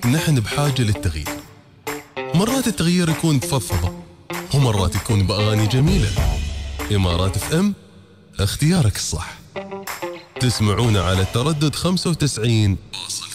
نحن بحاجة للتغيير. مرات التغيير يكون بفضفضة، ومرات يكون بأغاني جميلة. إمارات اف ام، اختيارك الصح. تسمعونا على التردد 95.5.